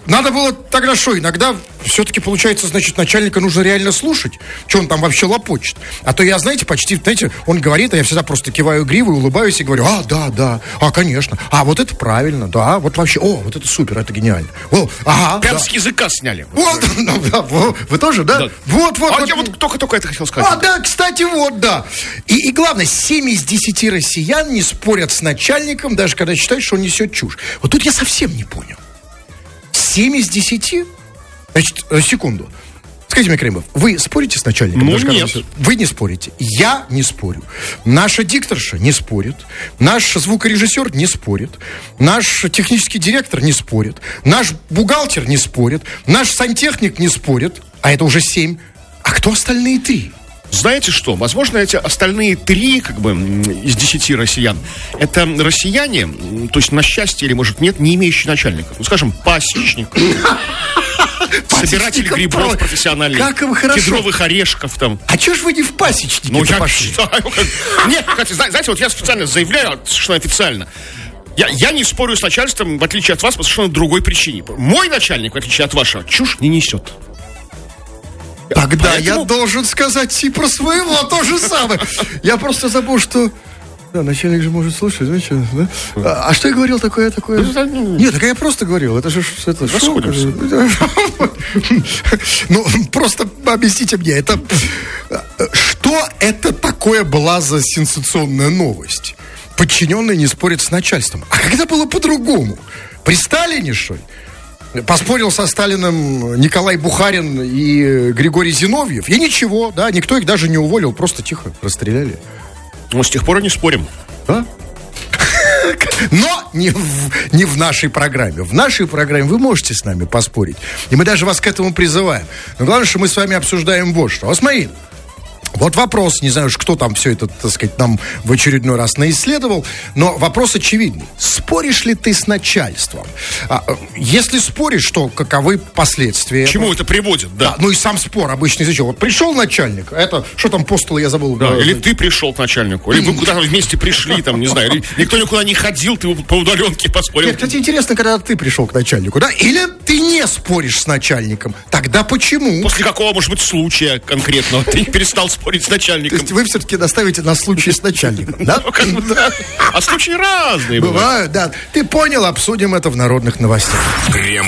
надо было тогда что, иногда все-таки, получается, значит, начальника нужно реально слушать, что он там вообще лопочет. А то я, знаете, почти, знаете, он говорит, а я всегда просто киваю гривой, улыбаюсь и говорю, да, конечно, вот это правильно, да, вот вообще, вот это супер, это гениально. Прям с языка сняли. Вот, вы тоже, да? Вот. Я вот только это хотел сказать. Да, кстати, да. И главное, 7 из 10 россиян не спорят с начальником, даже когда считают, что он несет чушь. Вот тут я совсем не понял. 7 из 10? Значит, секунду. Скажите мне, Кремов, вы спорите с начальником? Нет. Вы не спорите. Я не спорю. Наша дикторша не спорит. Наш звукорежиссер не спорит. Наш технический директор не спорит. Наш бухгалтер не спорит. Наш сантехник не спорит. А это уже 7. А кто остальные 3? Знаете что? Возможно, эти остальные 3, из 10 россиян, это россияне, то есть на счастье или, может, нет, не имеющие начальников. Ну, скажем, пасечник, собиратель грибов профессиональный, кедровых орешков там. А чё ж вы не в пасечнике пошли? Нет, знаете, вот я специально заявляю, совершенно официально, я не спорю с начальством, в отличие от вас, по совершенно другой причине. Мой начальник, в отличие от вашего, чушь не несет. Тогда поэтому... я должен сказать и про своего то же самое. Я просто забыл, что... Да, начальник же может слушать, знаете, да? А что я говорил такое? Нет, так я просто говорил. Это же... Ну, просто объясните мне, это... Что это такое была за сенсационная новость? Подчиненные не спорят с начальством. А когда было по-другому? При Сталине, что ли? Поспорил со Сталиным Николай Бухарин и Григорий Зиновьев. И ничего, да, никто их даже не уволил, просто тихо расстреляли. Ну, с тех пор и не спорим. Да? Но не в нашей программе. В нашей программе вы можете с нами поспорить. И мы даже вас к этому призываем. Но главное, что мы с вами обсуждаем вот что. Осмаил, вот вопрос, не знаю, кто там все это, так сказать, нам в очередной раз наисследовал, но вопрос очевидный. Споришь ли ты с начальством? Если споришь, то каковы последствия? К чему это приводит, да? Ну и сам спор обычно из-за чего? Вот пришел начальник, это, что там по столу, я забыл. Да, или ты пришел к начальнику, или вы куда-то вместе пришли, там, не знаю, или никто никуда не ходил, ты по удаленке поспорил. Нет, кстати, интересно, когда ты пришел к начальнику, да? Или ты не споришь с начальником, тогда почему? После какого, может быть, случая конкретно ты перестал спорить с начальником. То есть вы все-таки наставите на случай с начальником, да? А случаи разные бывают. Да. Ты понял, обсудим это в народных новостях.